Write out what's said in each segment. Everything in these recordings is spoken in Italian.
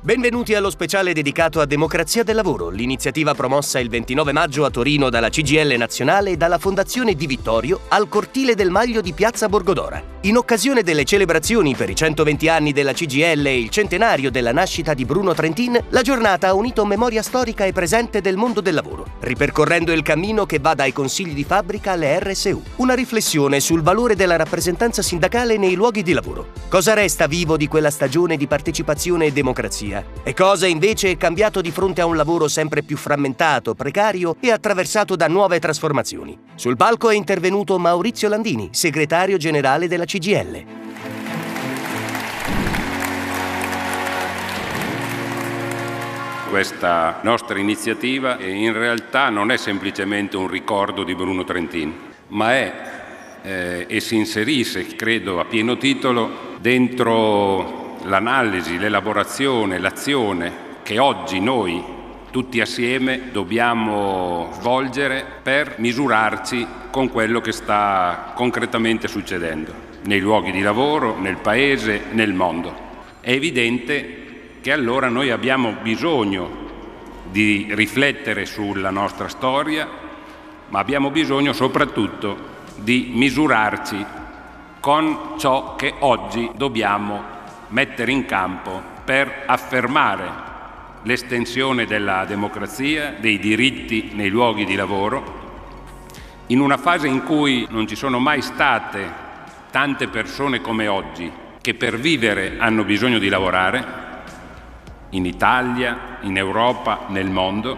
Benvenuti allo speciale dedicato a Democrazia del Lavoro, l'iniziativa promossa il 29 maggio a Torino dalla CGIL Nazionale e dalla Fondazione Di Vittorio al cortile del Maglio di Piazza Borgodora. In occasione delle celebrazioni per i 120 anni della CGIL e il centenario della nascita di Bruno Trentin, la giornata ha unito memoria storica e presente del mondo del lavoro, ripercorrendo il cammino che va dai consigli di fabbrica alle RSU. Una riflessione sul valore della rappresentanza sindacale nei luoghi di lavoro. Cosa resta vivo di quella stagione di partecipazione e democrazia? E cosa invece è cambiato di fronte a un lavoro sempre più frammentato, precario e attraversato da nuove trasformazioni? Sul palco è intervenuto Maurizio Landini, segretario generale della CGIL. Questa nostra iniziativa in realtà non è semplicemente un ricordo di Bruno Trentin, ma è e si inserisce, credo, a pieno titolo dentro l'analisi, l'elaborazione, l'azione che oggi noi tutti assieme dobbiamo svolgere per misurarci con quello che sta concretamente succedendo nei luoghi di lavoro, nel Paese, nel mondo. È evidente che allora noi abbiamo bisogno di riflettere sulla nostra storia, ma abbiamo bisogno soprattutto di misurarci con ciò che oggi dobbiamo mettere in campo per affermare l'estensione della democrazia, dei diritti nei luoghi di lavoro, in una fase in cui non ci sono mai state tante persone come oggi che per vivere hanno bisogno di lavorare, in Italia, in Europa, nel mondo.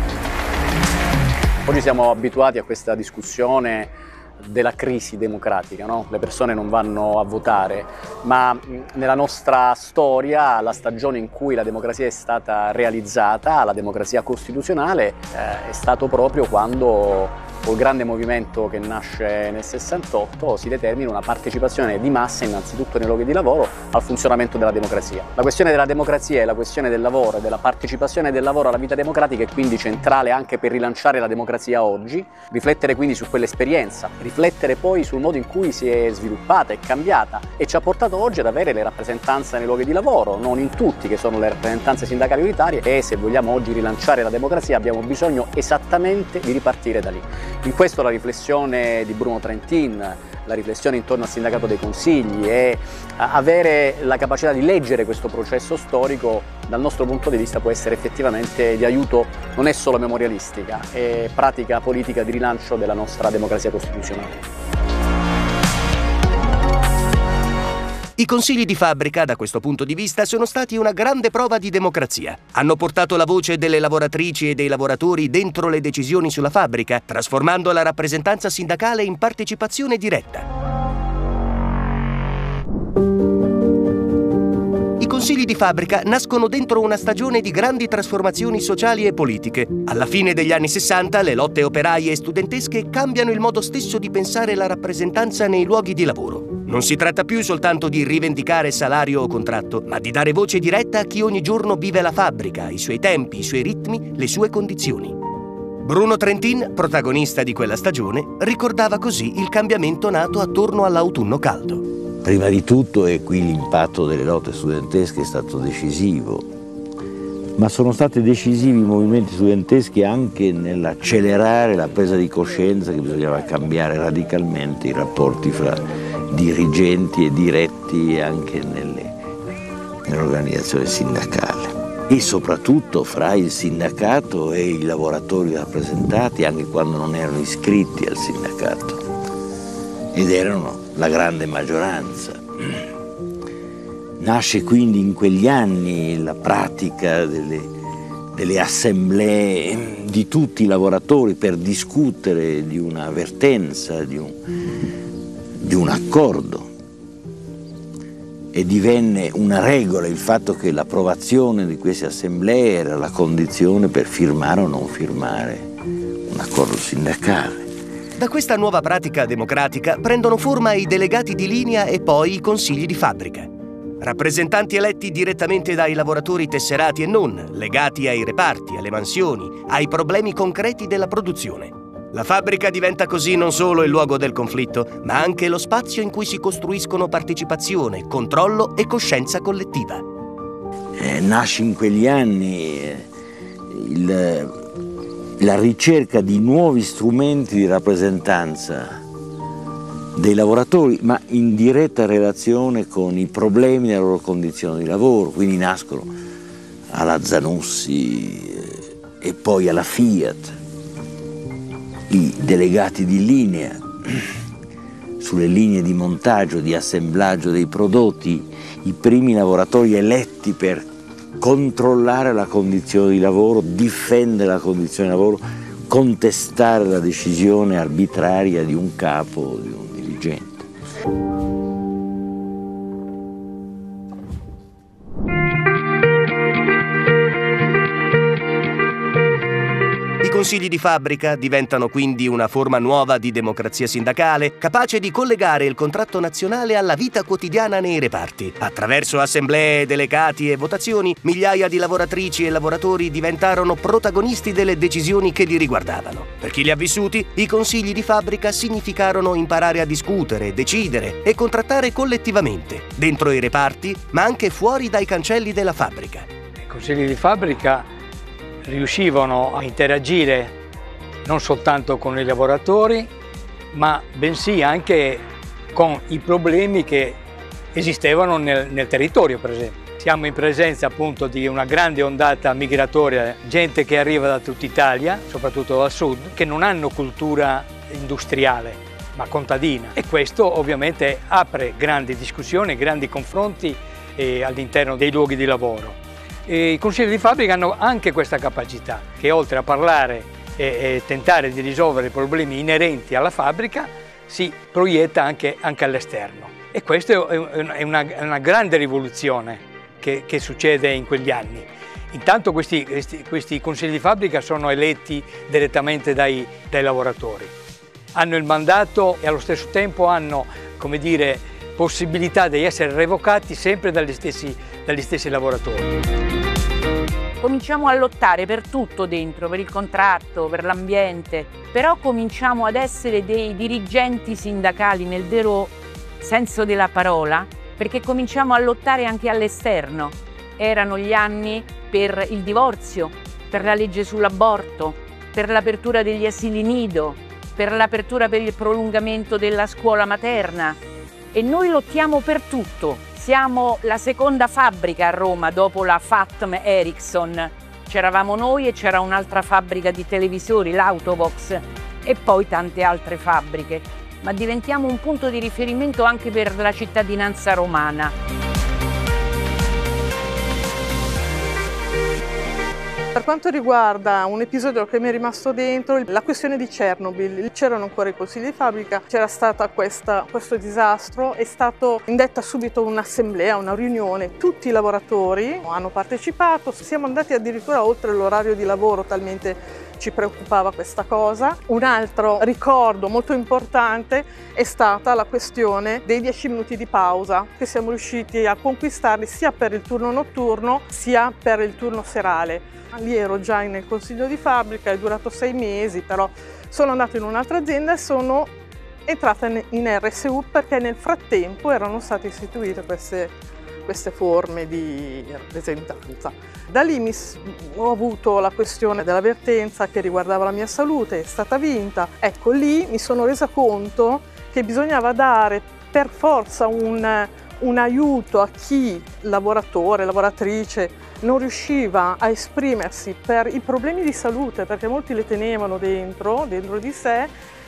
Oggi siamo abituati a questa discussione della crisi democratica, no? Le persone non vanno a votare, ma nella nostra storia la stagione in cui la democrazia è stata realizzata, la democrazia costituzionale, è stato proprio quando col grande movimento che nasce nel 68 si determina una partecipazione di massa innanzitutto nei luoghi di lavoro al funzionamento della democrazia. La questione della democrazia e la questione del lavoro e della partecipazione del lavoro alla vita democratica è quindi centrale anche per rilanciare la democrazia oggi, riflettere quindi su quell'esperienza, riflettere poi sul modo in cui si è sviluppata e cambiata e ci ha portato oggi ad avere le rappresentanze nei luoghi di lavoro, non in tutti che sono le rappresentanze sindacali unitarie, e se vogliamo oggi rilanciare la democrazia abbiamo bisogno esattamente di ripartire da lì. In questo la riflessione di Bruno Trentin, la riflessione intorno al sindacato dei consigli e avere la capacità di leggere questo processo storico dal nostro punto di vista può essere effettivamente di aiuto, non è solo memorialistica, è pratica politica di rilancio della nostra democrazia costituzionale. I consigli di fabbrica, da questo punto di vista, sono stati una grande prova di democrazia. Hanno portato la voce delle lavoratrici e dei lavoratori dentro le decisioni sulla fabbrica, trasformando la rappresentanza sindacale in partecipazione diretta. I consigli di fabbrica nascono dentro una stagione di grandi trasformazioni sociali e politiche. Alla fine degli anni 60 le lotte operaie e studentesche cambiano il modo stesso di pensare la rappresentanza nei luoghi di lavoro. Non si tratta più soltanto di rivendicare salario o contratto, ma di dare voce diretta a chi ogni giorno vive la fabbrica, i suoi tempi, i suoi ritmi, le sue condizioni. Bruno Trentin, protagonista di quella stagione, ricordava così il cambiamento nato attorno all'autunno caldo. Prima di tutto, e qui l'impatto delle lotte studentesche è stato decisivo, ma sono stati decisivi i movimenti studenteschi anche nell'accelerare la presa di coscienza che bisognava cambiare radicalmente i rapporti fra dirigenti e diretti anche nell'organizzazione sindacale e soprattutto fra il sindacato e i lavoratori rappresentati anche quando non erano iscritti al sindacato ed erano la grande maggioranza. Nasce quindi in quegli anni la pratica delle assemblee di tutti i lavoratori per discutere di una vertenza, di un accordo, e divenne una regola il fatto che l'approvazione di queste assemblee era la condizione per firmare o non firmare un accordo sindacale. Da questa nuova pratica democratica prendono forma i delegati di linea e poi i consigli di fabbrica. Rappresentanti eletti direttamente dai lavoratori tesserati e non, legati ai reparti, alle mansioni, ai problemi concreti della produzione. La fabbrica diventa così non solo il luogo del conflitto, ma anche lo spazio in cui si costruiscono partecipazione, controllo e coscienza collettiva. Nasce in quegli anni la ricerca di nuovi strumenti di rappresentanza dei lavoratori, ma in diretta relazione con i problemi della loro condizione di lavoro. Quindi nascono alla Zanussi e poi alla Fiat i delegati di linea sulle linee di montaggio, di assemblaggio dei prodotti, i primi lavoratori eletti per controllare la condizione di lavoro, difendere la condizione di lavoro, contestare la decisione arbitraria di un capo, di un dirigente. I consigli di fabbrica diventano quindi una forma nuova di democrazia sindacale, capace di collegare il contratto nazionale alla vita quotidiana nei reparti. Attraverso assemblee, delegati e votazioni, migliaia di lavoratrici e lavoratori diventarono protagonisti delle decisioni che li riguardavano. Per chi li ha vissuti, i consigli di fabbrica significarono imparare a discutere, decidere e contrattare collettivamente, dentro i reparti, ma anche fuori dai cancelli della fabbrica. I consigli di fabbrica riuscivano a interagire non soltanto con i lavoratori, ma bensì anche con i problemi che esistevano nel territorio, per esempio. Siamo in presenza appunto di una grande ondata migratoria, gente che arriva da tutta Italia, soprattutto dal sud, che non hanno cultura industriale, ma contadina. E questo ovviamente apre grandi discussioni, grandi confronti all'interno dei luoghi di lavoro. E i consigli di fabbrica hanno anche questa capacità, che oltre a parlare e tentare di risolvere i problemi inerenti alla fabbrica, si proietta anche all'esterno. E questa è una grande rivoluzione che succede in quegli anni. Intanto questi consigli di fabbrica sono eletti direttamente dai lavoratori. Hanno il mandato e allo stesso tempo hanno, come dire, possibilità di essere revocati sempre dagli stessi lavoratori. Cominciamo a lottare per tutto dentro, per il contratto, per l'ambiente, però cominciamo ad essere dei dirigenti sindacali nel vero senso della parola, perché cominciamo a lottare anche all'esterno. Erano gli anni per il divorzio, per la legge sull'aborto, per l'apertura degli asili nido, per l'apertura per il prolungamento della scuola materna, e noi lottiamo per tutto. Siamo la seconda fabbrica a Roma dopo la Fatm Ericsson. C'eravamo noi e c'era un'altra fabbrica di televisori, l'Autovox, e poi tante altre fabbriche. Ma diventiamo un punto di riferimento anche per la cittadinanza romana. Per quanto riguarda un episodio che mi è rimasto dentro, la questione di Chernobyl, c'erano ancora i consigli di fabbrica, c'era stato questo disastro, è stato indetta subito un'assemblea, una riunione, tutti i lavoratori hanno partecipato, siamo andati addirittura oltre l'orario di lavoro, talmente ci preoccupava questa cosa. Un altro ricordo molto importante è stata la questione dei 10 minuti di pausa, che siamo riusciti a conquistarli sia per il turno notturno sia per il turno serale. Lì ero già nel consiglio di fabbrica, è durato 6 mesi, però sono andata in un'altra azienda e sono entrata in RSU perché nel frattempo erano state istituite queste forme di rappresentanza. Da lì ho avuto la questione dell'avvertenza che riguardava la mia salute, è stata vinta. Ecco, lì mi sono resa conto che bisognava dare per forza un aiuto a chi, lavoratore, lavoratrice, non riusciva a esprimersi per i problemi di salute, perché molti le tenevano dentro di sé.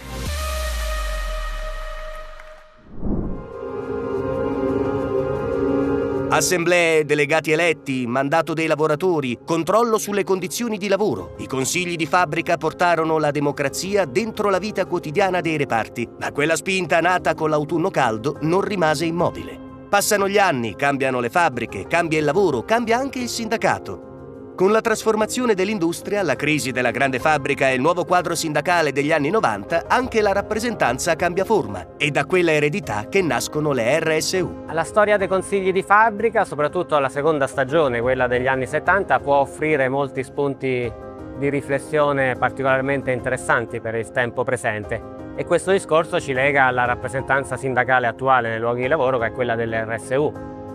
Assemblee, delegati eletti, mandato dei lavoratori, controllo sulle condizioni di lavoro. I consigli di fabbrica portarono la democrazia dentro la vita quotidiana dei reparti, ma quella spinta nata con l'autunno caldo non rimase immobile. Passano gli anni, cambiano le fabbriche, cambia il lavoro, cambia anche il sindacato. Con la trasformazione dell'industria, la crisi della grande fabbrica e il nuovo quadro sindacale degli anni 90, anche la rappresentanza cambia forma. È da quella eredità che nascono le RSU. La storia dei consigli di fabbrica, soprattutto la seconda stagione, quella degli anni 70, può offrire molti spunti di riflessione particolarmente interessanti per il tempo presente. E questo discorso ci lega alla rappresentanza sindacale attuale nei luoghi di lavoro, che è quella delle RSU.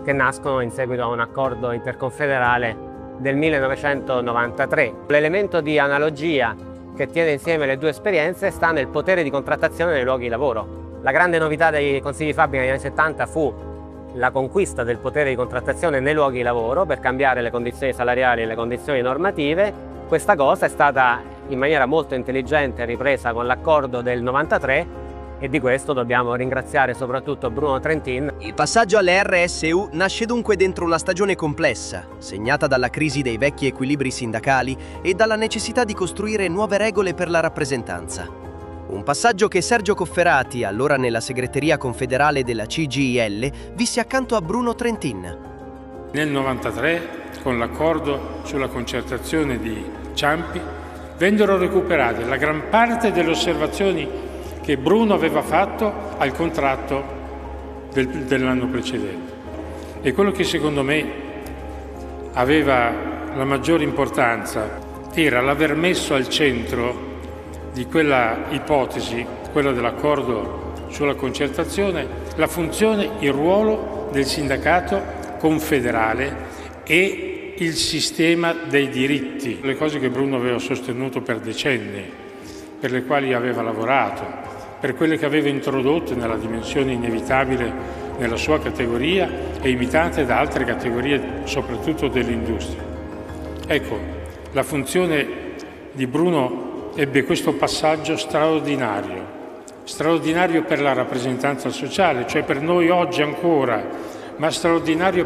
che nascono in seguito a un accordo interconfederale del 1993. L'elemento di analogia che tiene insieme le due esperienze sta nel potere di contrattazione nei luoghi di lavoro. La grande novità dei consigli di fabbrica negli anni 70 fu la conquista del potere di contrattazione nei luoghi di lavoro per cambiare le condizioni salariali e le condizioni normative. Questa cosa è stata in maniera molto intelligente ripresa con l'accordo del 93 e di questo dobbiamo ringraziare soprattutto Bruno Trentin. Il passaggio alle RSU nasce dunque dentro una stagione complessa, segnata dalla crisi dei vecchi equilibri sindacali e dalla necessità di costruire nuove regole per la rappresentanza. Un passaggio che Sergio Cofferati, allora nella segreteria confederale della CGIL, visse accanto a Bruno Trentin. Nel 93, con l'accordo sulla concertazione di Ciampi, vennero recuperate la gran parte delle osservazioni che Bruno aveva fatto al contratto dell'anno precedente. E quello che secondo me aveva la maggiore importanza era l'aver messo al centro di quella ipotesi, quella dell'accordo sulla concertazione, la funzione, il ruolo del sindacato confederale e il sistema dei diritti, le cose che Bruno aveva sostenuto per decenni, per le quali aveva lavorato, per quelle che aveva introdotto nella dimensione inevitabile nella sua categoria e imitate da altre categorie, soprattutto dell'industria. Ecco, la funzione di Bruno ebbe questo passaggio straordinario per la rappresentanza sociale, cioè per noi oggi ancora, ma straordinario